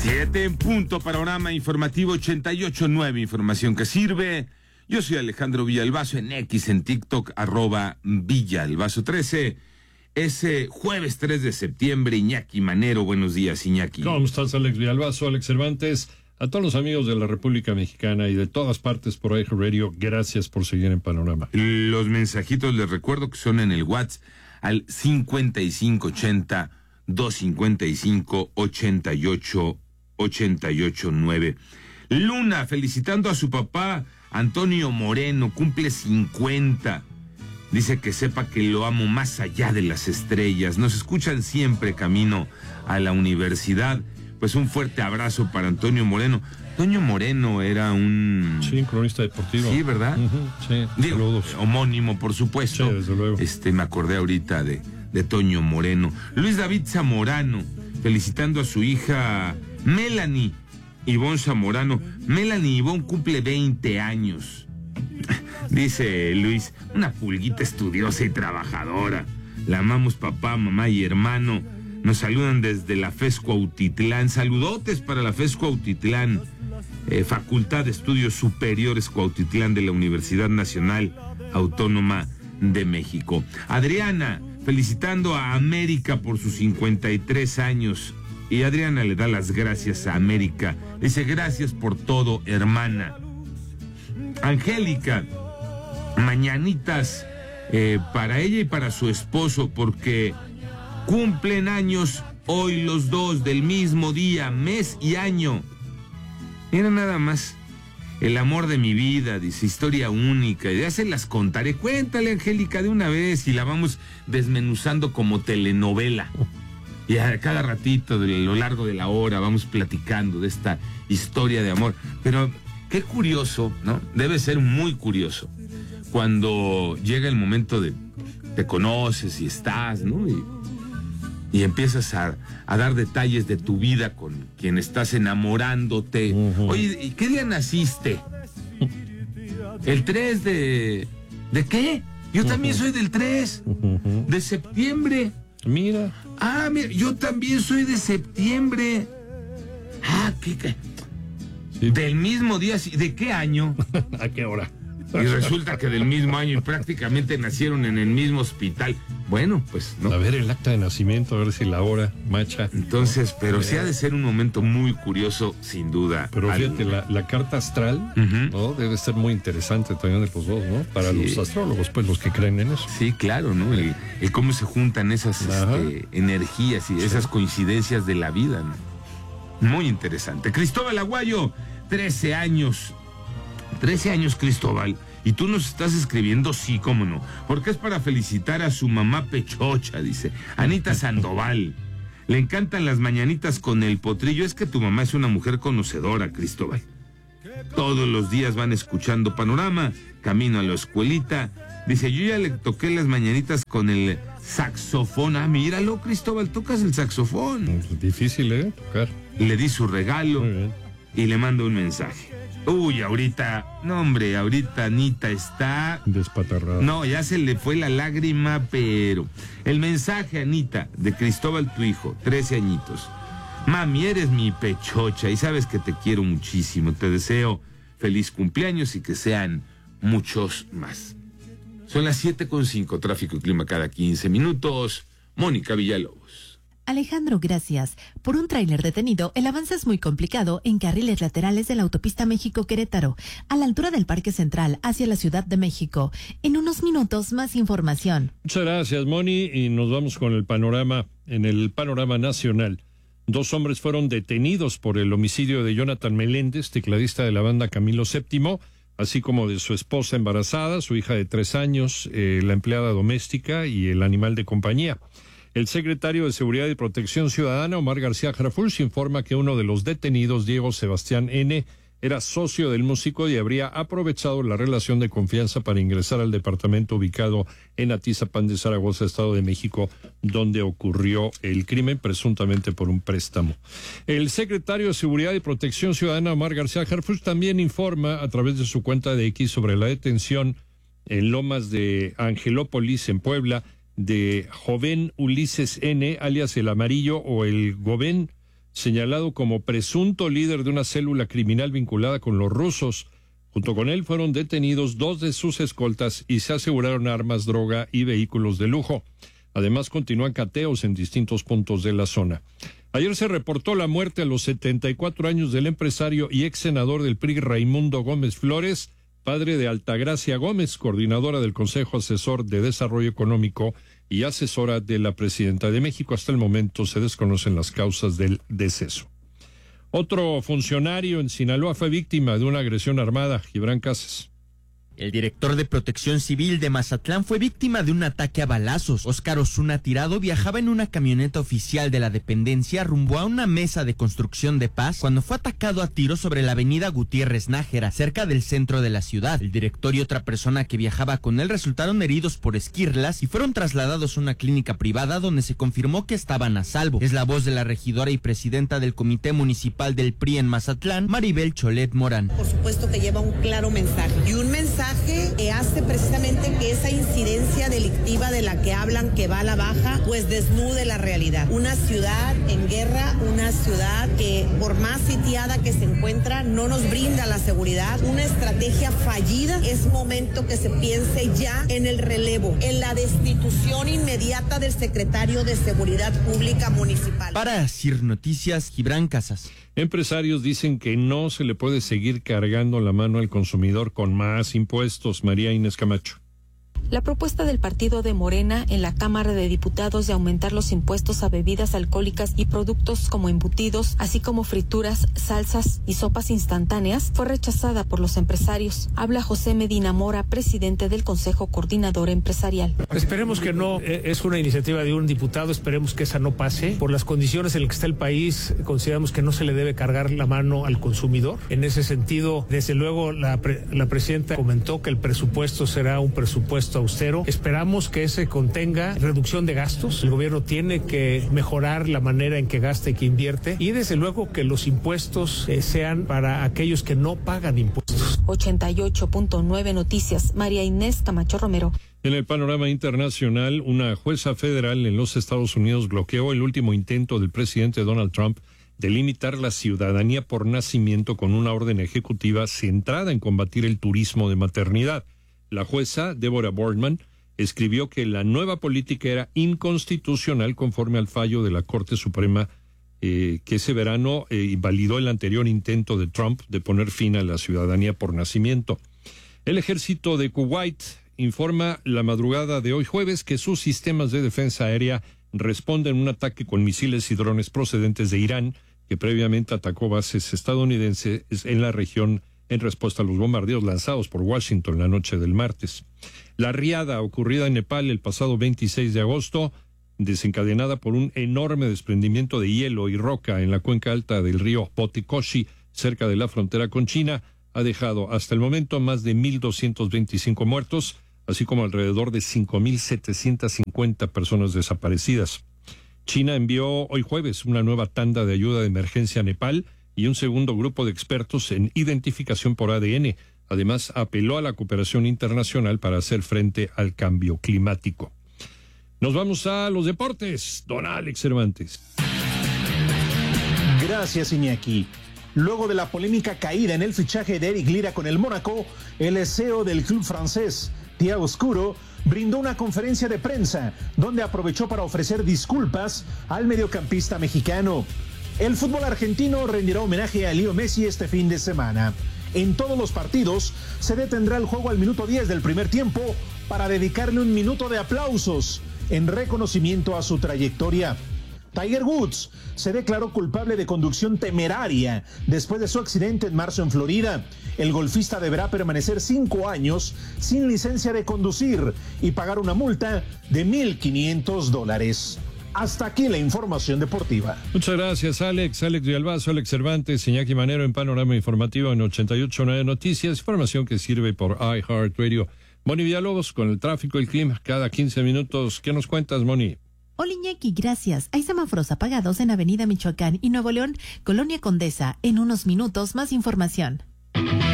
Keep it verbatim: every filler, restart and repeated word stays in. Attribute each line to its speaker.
Speaker 1: Siete en punto, panorama informativo ochenta y ocho punto nueve, información que sirve. Yo soy Alejandro Villalbazo, en X, en TikTok, arroba Villalbazo trece. Ese jueves tres de septiembre, Iñaki Manero, buenos días, Iñaki.
Speaker 2: ¿Cómo estás, Alex Villalbazo, Alex Cervantes? A todos los amigos de la República Mexicana y de todas partes por I H Radio, gracias por seguir en Panorama.
Speaker 1: Los mensajitos les recuerdo que son en el WhatsApp al cincuenta y cinco ochenta, doscientos cincuenta y cinco, ochenta y ocho, ochenta y ocho nueve. Luna, felicitando a su papá, Antonio Moreno, cumple cincuenta. Dice que sepa que lo amo más allá de las estrellas. Nos escuchan siempre camino a la universidad. Pues un fuerte abrazo para Antonio Moreno. Antonio Moreno era un...
Speaker 2: Sí, cronista deportivo.
Speaker 1: Sí, ¿verdad?
Speaker 2: Uh-huh, sí,
Speaker 1: Digo,
Speaker 2: saludos.
Speaker 1: Homónimo, por supuesto.
Speaker 2: Sí, desde luego.
Speaker 1: Este, me acordé ahorita de, de Toño Moreno. Luis David Zamorano, felicitando a su hija Melanie Ivonne Zamorano. Melanie Ivonne cumple veinte años. Dice Luis, una pulguita estudiosa y trabajadora. La amamos papá, mamá y hermano. Nos saludan desde la FES Cuautitlán. Saludotes para la FES Cuautitlán, eh, Facultad de Estudios Superiores Cuautitlán de la Universidad Nacional Autónoma de México. Adriana, felicitando a América por sus cincuenta y tres años. Y Adriana le da las gracias a América. Dice, gracias por todo, hermana. Angélica, mañanitas eh, para ella y para su esposo, porque cumplen años hoy los dos, del mismo día, mes y año. Mira nada más. El amor de mi vida, dice, historia única. Ya se las contaré. Cuéntale, Angélica, de una vez y la vamos desmenuzando como telenovela. Y a cada ratito, de lo largo de la hora, vamos platicando de esta historia de amor. Pero qué curioso, ¿no? Debe ser muy curioso cuando llega el momento de te conoces y estás, ¿no? Y Y empiezas a, a dar detalles de tu vida con quien estás enamorándote. Uh-huh. Oye, ¿y qué día naciste? ¿El tres de... ¿De qué? Yo uh-huh. también soy del tres. Uh-huh. De septiembre.
Speaker 2: Mira.
Speaker 1: Ah, mira, yo también soy de septiembre. Ah, ¿qué? qué? Sí. Del mismo día, ¿de qué año?
Speaker 2: ¿A qué hora?
Speaker 1: Y resulta que del mismo año y prácticamente nacieron en el mismo hospital. Bueno, pues no.
Speaker 2: A ver el acta de nacimiento, a ver si la hora macha.
Speaker 1: Entonces, pero sí ha de ser un momento muy curioso, sin duda.
Speaker 2: Pero fíjate, la, la carta astral, uh-huh. ¿no? Debe ser muy interesante también de los dos, ¿no? Para sí. los astrólogos, pues los que creen en eso.
Speaker 1: Sí, claro, ¿no? El, el cómo se juntan esas este, energías y sí. esas coincidencias de la vida, ¿no? Muy interesante. Cristóbal Aguayo, trece años. trece años, Cristóbal, y tú nos estás escribiendo, sí, cómo no, porque es para felicitar a su mamá pechocha, dice, Anita Sandoval. Le encantan las mañanitas con el potrillo. Es que tu mamá es una mujer conocedora, Cristóbal. Todos los días van escuchando Panorama, camino a la escuelita. Dice, yo ya le toqué las mañanitas con el saxofón. Ah, míralo, Cristóbal, tocas el saxofón.
Speaker 2: Es difícil, ¿eh? Tocar.
Speaker 1: Le di su regalo y le mando un mensaje. Uy, ahorita, no hombre, ahorita Anita está...
Speaker 2: despatarrada.
Speaker 1: No, ya se le fue la lágrima, pero... El mensaje, Anita, de Cristóbal, tu hijo, trece añitos. Mami, eres mi pechocha y sabes que te quiero muchísimo. Te deseo feliz cumpleaños y que sean muchos más. Son las siete con cinco, tráfico y clima cada quince minutos. Mónica Villalobos.
Speaker 3: Alejandro, gracias. Por un tráiler detenido, el avance es muy complicado en carriles laterales de la autopista México-Querétaro, a la altura del Parque Central, hacia la Ciudad de México. En unos minutos, más información.
Speaker 2: Muchas gracias, Moni, y nos vamos con el panorama, en el panorama nacional. Dos hombres fueron detenidos por el homicidio de Jonathan Meléndez, tecladista de la banda Camilo séptimo, así como de su esposa embarazada, su hija de tres años, eh, la empleada doméstica y el animal de compañía. El secretario de Seguridad y Protección Ciudadana, Omar García Harfuch, informa que uno de los detenidos, Diego Sebastián N., era socio del músico y habría aprovechado la relación de confianza para ingresar al departamento ubicado en Atizapán de Zaragoza, Estado de México, donde ocurrió el crimen, presuntamente por un préstamo. El secretario de Seguridad y Protección Ciudadana, Omar García Harfuch, también informa a través de su cuenta de X sobre la detención en Lomas de Angelópolis, en Puebla, de Joven Ulises N., alias El Amarillo o El Gobén, señalado como presunto líder de una célula criminal vinculada con los rusos. Junto con él fueron detenidos dos de sus escoltas y se aseguraron armas, droga y vehículos de lujo. Además, continúan cateos en distintos puntos de la zona. Ayer se reportó la muerte a los setenta y cuatro años del empresario y ex senador del P R I, Raimundo Gómez Flores, padre de Altagracia Gómez, coordinadora del Consejo Asesor de Desarrollo Económico y asesora de la Presidenta de México. Hasta el momento se desconocen las causas del deceso. Otro funcionario en Sinaloa fue víctima de una agresión armada. Gibran Casas.
Speaker 4: El director de Protección Civil de Mazatlán fue víctima de un ataque a balazos. Óscar Osuna Tirado viajaba en una camioneta oficial de la dependencia rumbo a una mesa de construcción de paz cuando fue atacado a tiros sobre la avenida Gutiérrez Nájera, cerca del centro de la ciudad. El director y otra persona que viajaba con él resultaron heridos por esquirlas y fueron trasladados a una clínica privada donde se confirmó que estaban a salvo. Es la voz de la regidora y presidenta del Comité Municipal del P R I en Mazatlán, Maribel Cholet Morán.
Speaker 5: Por supuesto que lleva un claro mensaje y un mensaje que hace precisamente que esa incidencia delictiva de la que hablan que va a la baja, pues desnude la realidad. Una ciudad en guerra, una ciudad que por más sitiada que se encuentra no nos brinda la seguridad, una estrategia fallida. Es momento que se piense ya en el relevo, en la destitución inmediata del secretario de Seguridad Pública Municipal.
Speaker 4: Para CIR Noticias, Gibran Casas.
Speaker 2: Empresarios dicen que no se le puede seguir cargando la mano al consumidor con más impuestos. María Inés Camacho.
Speaker 6: La propuesta del partido de Morena en la Cámara de Diputados de aumentar los impuestos a bebidas alcohólicas y productos como embutidos, así como frituras, salsas y sopas instantáneas, fue rechazada por los empresarios. Habla José Medina Mora, presidente del Consejo Coordinador Empresarial.
Speaker 7: Esperemos que no, es una iniciativa de un diputado, esperemos que esa no pase. Por las condiciones en las que está el país, consideramos que no se le debe cargar la mano al consumidor. En ese sentido, desde luego, la, pre, la presidenta comentó que el presupuesto será un presupuesto austero. Esperamos que ese contenga reducción de gastos. El gobierno tiene que mejorar la manera en que gasta y que invierte, y desde luego que los impuestos eh, sean para aquellos que no pagan impuestos.
Speaker 6: ochenta y ocho punto nueve Noticias, María Inés Camacho Romero.
Speaker 2: En el panorama internacional, una jueza federal en los Estados Unidos bloqueó el último intento del presidente Donald Trump de limitar la ciudadanía por nacimiento con una orden ejecutiva centrada en combatir el turismo de maternidad. La jueza, Deborah Boardman, escribió que la nueva política era inconstitucional conforme al fallo de la Corte Suprema eh, que ese verano eh, invalidó el anterior intento de Trump de poner fin a la ciudadanía por nacimiento. El ejército de Kuwait informa la madrugada de hoy jueves que sus sistemas de defensa aérea responden a un ataque con misiles y drones procedentes de Irán, que previamente atacó bases estadounidenses en la región en respuesta a los bombardeos lanzados por Washington la noche del martes. La riada ocurrida en Nepal el pasado veintiséis de agosto, desencadenada por un enorme desprendimiento de hielo y roca en la cuenca alta del río Potikoshi, cerca de la frontera con China, ha dejado hasta el momento más de mil doscientos veinticinco muertos, así como alrededor de cinco mil setecientas cincuenta personas desaparecidas. China envió hoy jueves una nueva tanda de ayuda de emergencia a Nepal y un segundo grupo de expertos en identificación por A D N. Además, apeló a la cooperación internacional para hacer frente al cambio climático. Nos vamos a los deportes. Don Alex Cervantes.
Speaker 8: Gracias, Iñaki. Luego de la polémica caída en el fichaje de Eric Lira con el Mónaco, el C E O del club francés, Thiago Scuro, brindó una conferencia de prensa donde aprovechó para ofrecer disculpas al mediocampista mexicano. El fútbol argentino rendirá homenaje a Leo Messi este fin de semana. En todos los partidos se detendrá el juego al minuto diez del primer tiempo para dedicarle un minuto de aplausos en reconocimiento a su trayectoria. Tiger Woods se declaró culpable de conducción temeraria después de su accidente en marzo en Florida. El golfista deberá permanecer cinco años sin licencia de conducir y pagar una multa de mil quinientos dólares. Hasta aquí la información deportiva.
Speaker 2: Muchas gracias, Alex. Alex Villalbazo, Alex Cervantes, Iñaki Manero en Panorama Informativo en ochenta y ocho punto nueve Noticias. Información que sirve por iHeartRadio. Moni Villalobos con el tráfico y el clima cada quince minutos. ¿Qué nos cuentas, Moni?
Speaker 3: Hola, Iñaki, gracias. Hay semáforos apagados en Avenida Michoacán y Nuevo León, Colonia Condesa. En unos minutos, más información.